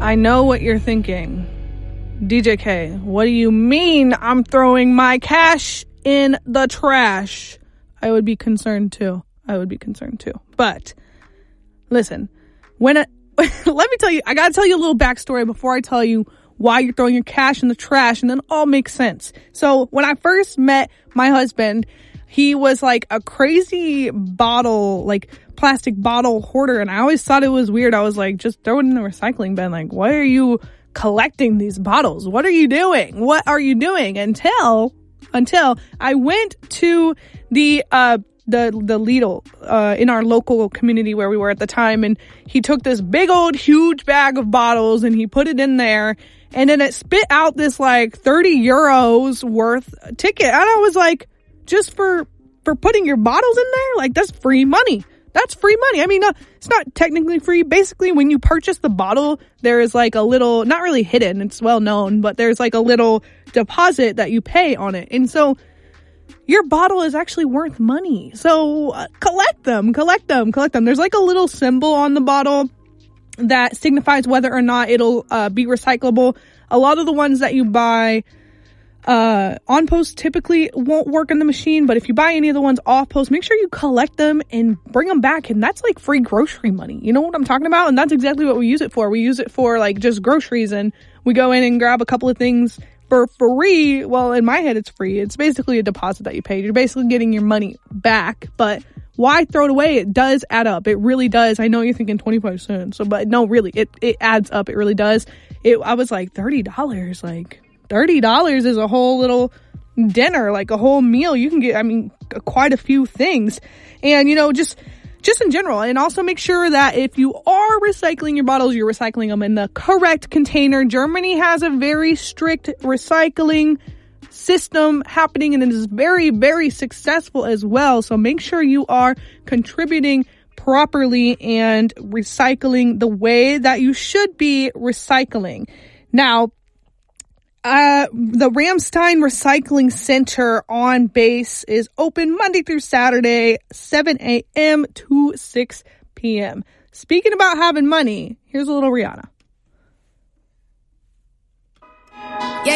I know what you're thinking. DJK, what do you mean I'm throwing my cash in the trash? I would be concerned too. But listen, let me tell you, I gotta tell you a little backstory before I tell you why you're throwing your cash in the trash, and then it all makes sense. So when I first met my husband, he was like a crazy plastic bottle hoarder, and I always thought it was weird. I was like, just throw it in the recycling bin. Like, why are you collecting these bottles? What are you doing? Until I went to the Lidl in our local community where we were at the time, and he took this big old huge bag of bottles and he put it in there, and then it spit out this like 30 euros worth ticket, and I was like, just for putting your bottles in there, like, that's free money. I mean, no, it's not technically free. Basically, when you purchase the bottle, there is like a little, not really hidden, it's well known, but there's like a little deposit that you pay on it, and so your bottle is actually worth money. So collect them. There's like a little symbol on the bottle that signifies whether or not it'll be recyclable. A lot of the ones that you buy on post typically won't work in the machine, but if you buy any of the ones off post, make sure you collect them and bring them back, and that's like free grocery money. You know what I'm talking about? And that's exactly what we use it for. We use it for like just groceries, and we go in and grab a couple of things for free. Well, in my head, it's free. It's basically a deposit that you paid. You're basically getting your money back, but why throw it away? It does add up. It really does. I know you're thinking 25 cents, but no, really, it adds up. It really does. I was like, $30, like $30 is a whole little dinner, like a whole meal. You can get, I mean, quite a few things. And, you know, just in general. And also make sure that if you are recycling your bottles, you're recycling them in the correct container. Germany has a very strict recycling system happening, and it is very, very successful as well. So make sure you are contributing properly and recycling the way that you should be recycling. Now, the Ramstein Recycling Center on base is open Monday through Saturday, 7 a.m. to 6 p.m. Speaking about having money, here's a little Rihanna. Yeah,